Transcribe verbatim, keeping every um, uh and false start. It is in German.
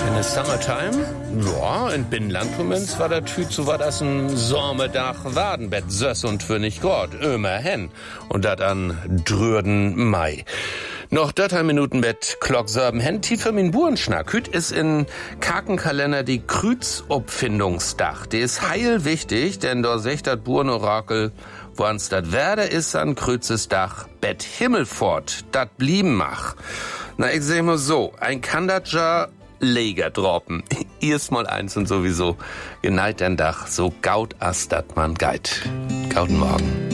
In the summertime? Ja, in Binnenlandpromens war der Tüt, so war das ein Somerdach Wadenbett, Söss und für nicht Gott, ömer hen. Und dat an dröden Mai. Noch dörter Minuten Bett, Glock sorben hen, tief für min Burenschnack. Hüt ist in Kakenkalender die Krüzopfindungsdach. Die ist heil wichtig, denn da secht dat Burenorakel, woans dat Werder is an Krüzes Dach, Bett Himmelfort, dat blieben mach. Na, ich seh mal so, ein Kandaja Leger droppen. Erst mal eins und sowieso. Geneit den Dach, so gaut as dat man geit. Gauten Morgen.